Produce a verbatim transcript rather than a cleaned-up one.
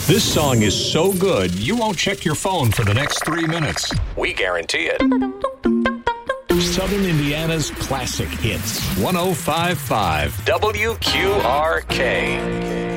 This song is so good, you won't check your phone for the next three minutes. We guarantee it. Southern Indiana's classic hits. one oh five point five W Q R K.